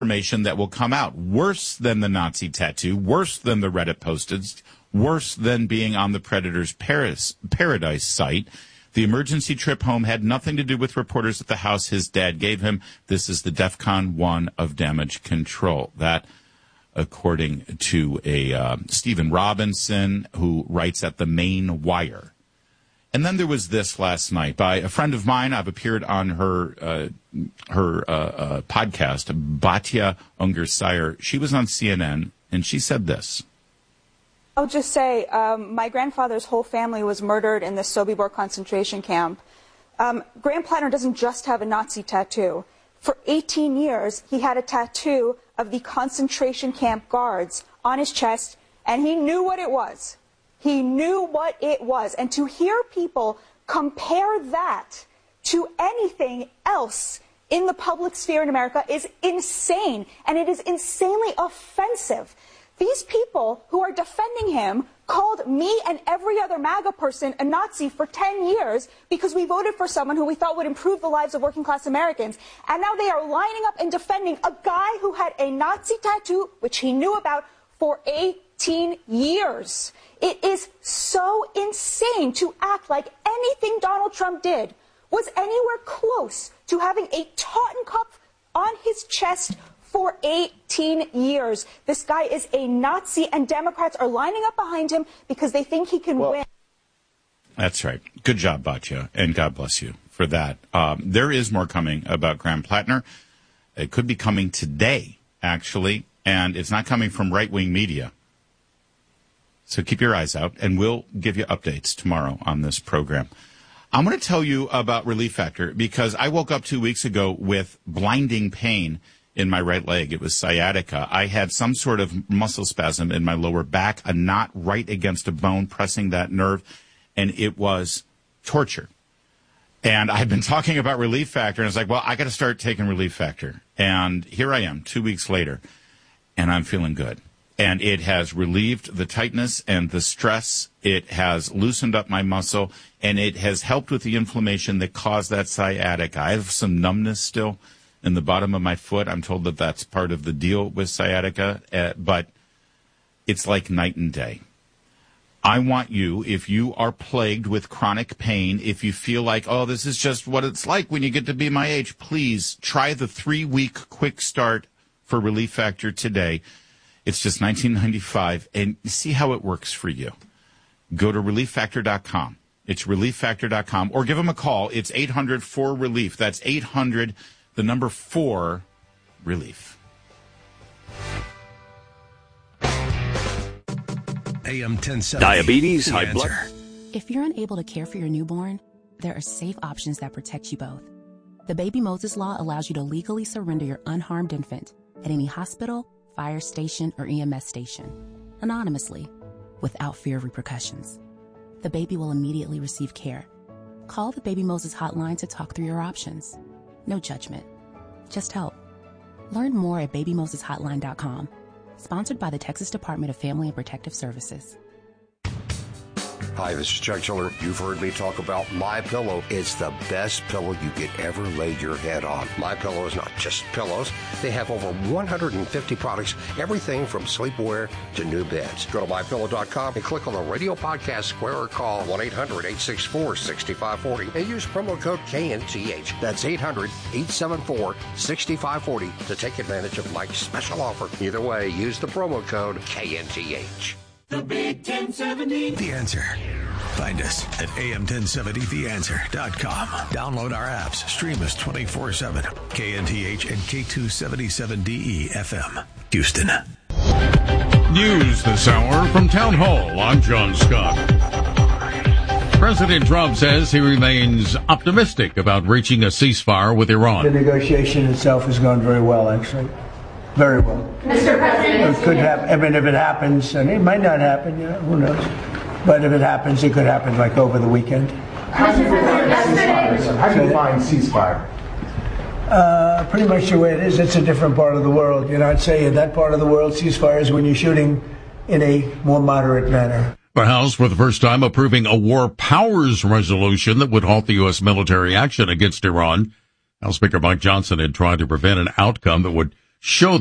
information that will come out. Worse than the Nazi tattoo, worse than the Reddit postage, worse than being on the Predator's Paradise site. The emergency trip home had nothing to do with reporters at the house his dad gave him. This is the DEFCON 1 of damage control. That, according to a Stephen Robinson, who writes at the Main Wire. And then there was this last night by a friend of mine. I've appeared on her podcast, Batya Ungar-Sayer. She was on CNN, and she said this. I'll just say my grandfather's whole family was murdered in the Sobibor concentration camp. Graham Plattner doesn't just have a Nazi tattoo. For 18 years, he had a tattoo of the concentration camp guards on his chest, and he knew what it was. He knew what it was. And to hear people compare that to anything else in the public sphere in America is insane, and it is insanely offensive. These people who are defending him called me and every other MAGA person a Nazi for 10 years because we voted for someone who we thought would improve the lives of working class Americans. And now they are lining up and defending a guy who had a Nazi tattoo, which he knew about, for 18 years. It is so insane to act like anything Donald Trump did was anywhere close to having a Totenkopf on his chest for 18 years. This guy is a Nazi, and Democrats are lining up behind him because they think he can win. That's right. Good job, Batya, and God bless you for that. There is more coming about Graham Plattner. It could be coming today, actually, and it's not coming from right-wing media. So keep your eyes out, and we'll give you updates tomorrow on this program. I'm going to tell you about Relief Factor because I woke up 2 weeks ago with blinding pain in my right leg. It was sciatica. I had some sort of muscle spasm in my lower back, a knot right against a bone pressing that nerve, and it was torture. And I've been talking about Relief Factor, and I was like, well, I got to start taking Relief Factor. And here I am 2 weeks later, and I'm feeling good. And it has relieved the tightness and the stress. It has loosened up my muscle, and it has helped with the inflammation that caused that sciatica. I have some numbness still in the bottom of my foot. I'm told that that's part of the deal with sciatica, but it's like night and day. I want you, if you are plagued with chronic pain, if you feel like, oh, this is just what it's like when you get to be my age, please try the 3-week quick start for Relief Factor today. It's just $19.95, and see how it works for you. Go to ReliefFactor.com. It's ReliefFactor.com, or give them a call. It's 800-4-RELIEF. That's 800 the number 4 relief. AM 1070. Diabetes, high blood. If you're unable to care for your newborn, there are safe options that protect you both. The Baby Moses Law allows you to legally surrender your unharmed infant at any hospital, fire station, or EMS station, anonymously, without fear of repercussions. The baby will immediately receive care. Call the Baby Moses hotline to talk through your options. No judgment, just help. Learn more at babymoseshotline.com. Sponsored by the Texas Department of Family and Protective Services. Hi, this is Chuck Chiller. You've heard me talk about MyPillow. It's the best pillow you could ever lay your head on. MyPillow is not just pillows. They have over 150 products, everything from sleepwear to new beds. Go to MyPillow.com and click on the radio podcast square or call 1-800-864-6540 and use promo code KNTH. That's 800-874-6540 to take advantage of Mike's special offer. Either way, use the promo code KNTH. The Big 1070. The Answer. Find us at am1070theanswer.com. Download our apps. Stream us 24/7. KNTH and K277DE FM. Houston. News this hour from Town Hall. I'm John Scott. President Trump says he remains optimistic about reaching a ceasefire with Iran. The negotiation itself has gone very well, actually. Very well. Mr. President, it could happen. I mean, if it happens, and it might not happen, who knows? But if it happens, it could happen like over the weekend. Mr. President, yesterday. How do you define ceasefire? Pretty much the way it is. It's a different part of the world. I'd say in that part of the world, ceasefire is when you're shooting in a more moderate manner. The House, for the first time, approving a war powers resolution that would halt the U.S. military action against Iran. House Speaker Mike Johnson had tried to prevent an outcome that would show